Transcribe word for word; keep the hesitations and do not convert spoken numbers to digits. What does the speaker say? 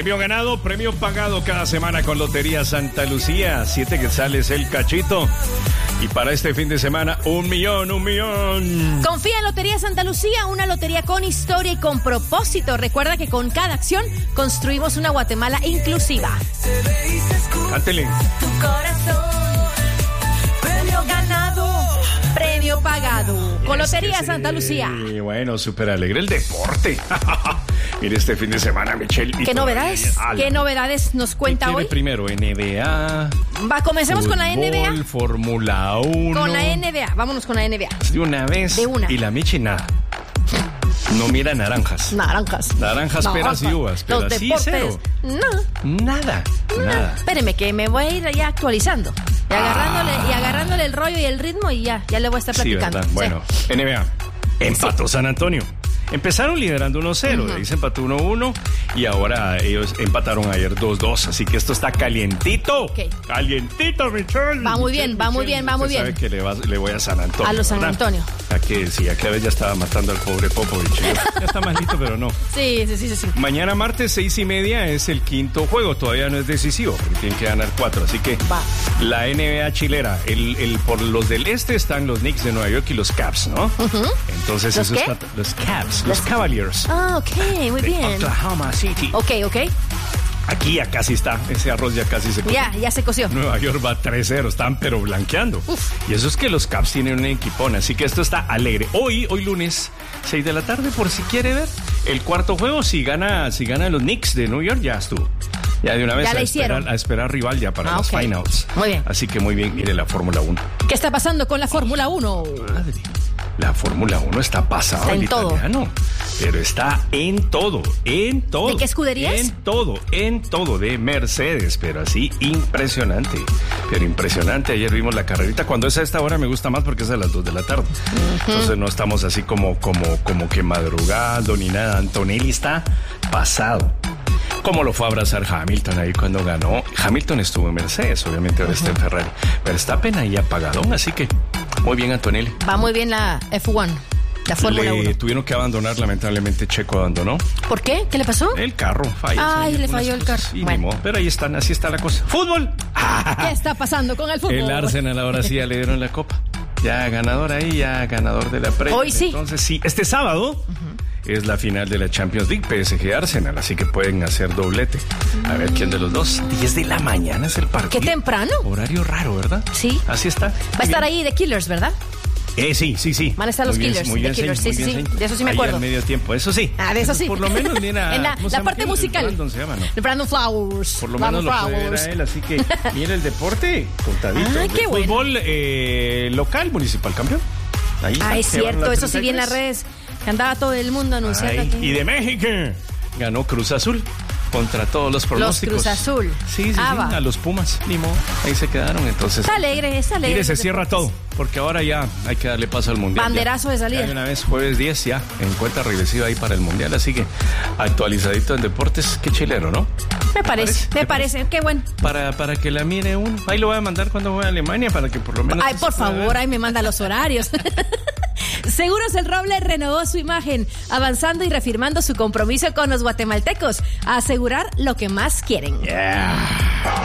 Premio ganado, premio pagado cada semana con Lotería Santa Lucía. Siete quetzales el cachito. Y para este fin de semana, un millón, un millón. Confía en Lotería Santa Lucía, una lotería con historia y con propósito. Recuerda que con cada acción construimos una Guatemala inclusiva. Cántele. Tu corazón, premio ganado, premio pagado. Con Lotería Santa Lucía. Y bueno, súper alegre el deporte. Mire, este fin de semana, Michelle. ¿Qué novedades? ¿Qué novedades nos cuenta hoy? Primero, N B A. Va, comencemos fútbol, con la N B A. Fórmula uno. Con la N B A, vámonos con la N B A. De una vez. De una. Y la Michi, nada. No mira naranjas. Naranjas. Naranjas, no, peras y uvas. Pero los así deportes, cero. No. Nada. No. Nada. Espéreme que me voy a ir ya actualizando. Y agarrándole, Ah. y agarrándole el rollo y el ritmo y ya, ya le voy a estar platicando. Sí, ¿verdad? Bueno, sí. N B A. Empató sí. San Antonio. Empezaron liderando uno cero, uh-huh. de ahí se empató uno uno y ahora ellos empataron ayer dos dos, así que esto está calientito. Okay. Calientito, Michelle. Va muy bien, Michelle, va muy Michelle. bien, va muy Usted bien. sabe que le, va, le voy a San Antonio. A los San ¿verdad? Antonio. A que sí, a que a veces ya estaba matando al pobre Popovich. Ya está malito, pero no. Sí, sí, sí, sí. Mañana martes, seis y media, es el quinto juego. Todavía no es decisivo, porque tienen que ganar cuatro. Así que va. La N B A chilera, el, el, por los del este están los Knicks de Nueva York y los Cavs, ¿no? Uh-huh. Entonces, ¿Los eso qué? está. Los Cavs, los Cavaliers. Ah, ok, muy de bien. Oklahoma City. Ok, ok. Aquí ya casi está, ese arroz ya casi se coció. Ya, ya se coció. Nueva York va tres cero, están pero blanqueando. Uf. Y eso es que los Cavs tienen un equipón, así que esto está alegre. Hoy, hoy lunes, seis de la tarde, por si quiere ver el cuarto juego, si gana, si gana los Knicks de New York, ya estuvo. Ya de una vez ya a, esperar, a esperar rival ya para ah, los okay. finals. Muy bien. Así que muy bien, mire la Fórmula uno. ¿Qué está pasando con la Fórmula uno? Madre. La Fórmula uno está pasada está en el todo. italiano, pero está en todo, en todo. ¿De qué escuderías? En todo, en todo, de Mercedes, pero así impresionante, pero impresionante. Ayer vimos la carrerita, cuando es a esta hora me gusta más porque es a las dos de la tarde. Uh-huh. Entonces no estamos así como, como, como que madrugando ni nada. Antonelli está pasado. Como lo fue a abrazar Hamilton ahí cuando ganó. Hamilton estuvo en Mercedes, obviamente ahora uh-huh. está en Ferrari. Verstappen ahí apagadón, así que muy bien, Antonelli. Va muy bien la F uno, la Fórmula uno. Tuvieron que abandonar, lamentablemente Checo abandonó. ¿Por qué? ¿Qué le pasó? El carro falló. Ay, le falló el carro. Sí, bueno. Pero ahí están, así está la cosa. ¡Fútbol! ¿Qué está pasando con el fútbol? El Arsenal ahora sí ya le dieron la copa. Ya ganador ahí, ya ganador de la Premier. Hoy sí. Entonces sí, este sábado uh-huh. es la final de la Champions League, P S G Arsenal, así que pueden hacer doblete. A ver quién de los dos. diez de la mañana es el partido. Qué temprano. Horario raro, ¿verdad? Sí. Así está. Va a estar ahí The Killers, ¿verdad? Eh, sí, sí, sí. Van a estar los muy Killers, bien, muy The bien, Killers, sí, sí, sí. De eso sí me ahí acuerdo. al medio tiempo, eso sí. Ah, de eso sí. Por lo menos, mira. en la, la parte el, musical. El Brandon se llama, ¿no? El Brandon Flowers. Por lo Brandon menos Flowers. lo puede ver a él, así que mira el deporte contadito. Ah, qué bueno. Fútbol eh, local, municipal campeón. Ahí está, ah, es cierto, eso sí vi en las redes. Que andaba todo el mundo anunciando. Ay, y de México ganó Cruz Azul contra todos los pronósticos. Los Cruz Azul. Sí, sí, ah, sí a los Pumas, ni modo. Ahí se quedaron, entonces. Está alegre, está alegre. Mire, se cierra todo, porque ahora ya hay que darle paso al Mundial. Banderazo ya, de salida. Ya de una vez, jueves diez, ya, en cuenta regresiva ahí para el Mundial, así que actualizadito en deportes, qué chilero, ¿no? Me parece, me parece, qué bueno. Para, para que la mire uno. Ahí lo voy a mandar cuando voy a Alemania, para que por lo menos... Ay, por favor, ahí me manda los horarios. Seguros El Roble renovó su imagen, avanzando y reafirmando su compromiso con los guatemaltecos a asegurar lo que más quieren. Yeah.